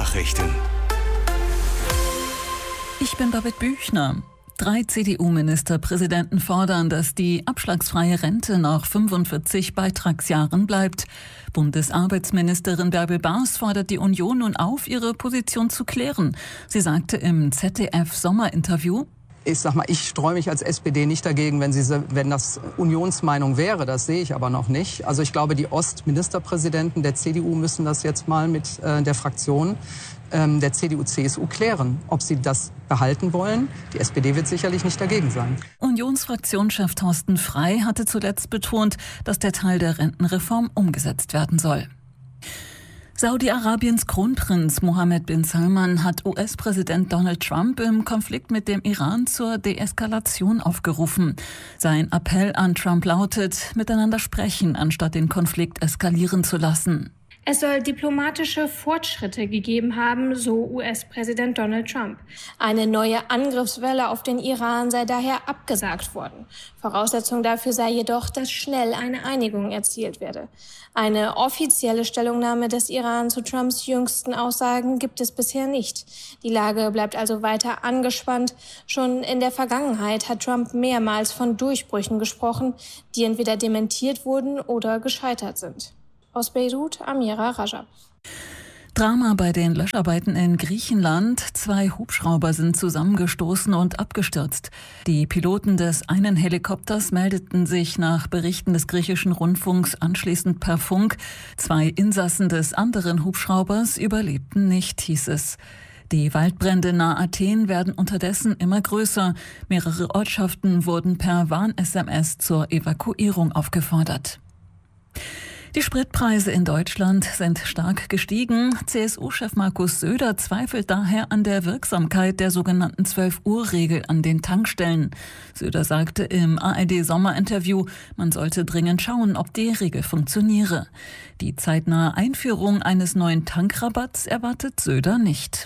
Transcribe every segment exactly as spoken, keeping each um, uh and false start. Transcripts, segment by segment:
Nachrichten. Ich bin Babette Büchner. Drei C D U-Ministerpräsidenten fordern, dass die abschlagsfreie Rente nach fünfundvierzig Beitragsjahren bleibt. Bundesarbeitsministerin Bärbel Baas fordert die Union nun auf, ihre Position zu klären. Sie sagte im Z D F-Sommerinterview: Ich sag mal, ich streue mich als S P D nicht dagegen, wenn, sie, wenn das Unionsmeinung wäre. Das sehe ich aber noch nicht. Also ich glaube, die Ostministerpräsidenten der C D U müssen das jetzt mal mit äh, der Fraktion ähm, der C D U C S U klären, ob sie das behalten wollen. Die S P D wird sicherlich nicht dagegen sein. Unionsfraktionschef Thorsten Frey hatte zuletzt betont, dass der Teil der Rentenreform umgesetzt werden soll. Saudi-Arabiens Kronprinz Mohammed bin Salman hat U S-Präsident Donald Trump im Konflikt mit dem Iran zur Deeskalation aufgerufen. Sein Appell an Trump lautet: miteinander sprechen, anstatt den Konflikt eskalieren zu lassen. Es soll diplomatische Fortschritte gegeben haben, so U S-Präsident Donald Trump. Eine neue Angriffswelle auf den Iran sei daher abgesagt worden. Voraussetzung dafür sei jedoch, dass schnell eine Einigung erzielt werde. Eine offizielle Stellungnahme des Iran zu Trumps jüngsten Aussagen gibt es bisher nicht. Die Lage bleibt also weiter angespannt. Schon in der Vergangenheit hat Trump mehrmals von Durchbrüchen gesprochen, die entweder dementiert wurden oder gescheitert sind. Aus Beirut, Amira Rajab. Drama bei den Löscharbeiten in Griechenland. Zwei Hubschrauber sind zusammengestoßen und abgestürzt. Die Piloten des einen Helikopters meldeten sich nach Berichten des griechischen Rundfunks anschließend per Funk. Zwei Insassen des anderen Hubschraubers überlebten nicht, hieß es. Die Waldbrände nahe Athen werden unterdessen immer größer. Mehrere Ortschaften wurden per Warn-S M S zur Evakuierung aufgefordert. Die Spritpreise in Deutschland sind stark gestiegen. C S U-Chef Markus Söder zweifelt daher an der Wirksamkeit der sogenannten zwölf-Uhr-Regel an den Tankstellen. Söder sagte im A R D-Sommerinterview, man sollte dringend schauen, ob die Regel funktioniere. Die zeitnahe Einführung eines neuen Tankrabatts erwartet Söder nicht.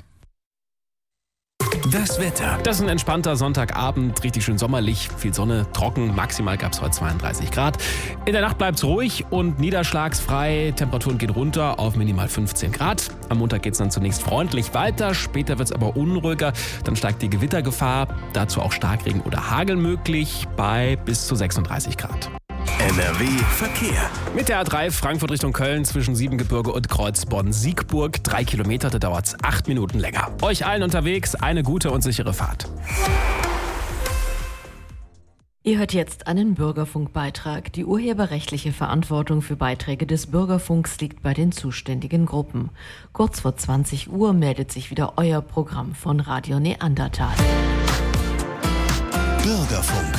Das Wetter. Das ist ein entspannter Sonntagabend, richtig schön sommerlich, viel Sonne, trocken, maximal gab es heute zweiunddreißig Grad. In der Nacht bleibt es ruhig und niederschlagsfrei, Temperaturen gehen runter auf minimal fünfzehn Grad. Am Montag geht es dann zunächst freundlich weiter, später wird es aber unruhiger, dann steigt die Gewittergefahr, dazu auch Starkregen oder Hagel möglich bei bis zu sechsunddreißig Grad. N R W Verkehr. Mit der A drei Frankfurt Richtung Köln zwischen Siebengebirge und Kreuzbonn-Siegburg. Drei Kilometer, da dauert es acht Minuten länger. Euch allen unterwegs eine gute und sichere Fahrt. Ihr hört jetzt einen Bürgerfunkbeitrag. Die urheberrechtliche Verantwortung für Beiträge des Bürgerfunks liegt bei den zuständigen Gruppen. Kurz vor zwanzig Uhr meldet sich wieder euer Programm von Radio Neandertal. Bürgerfunk.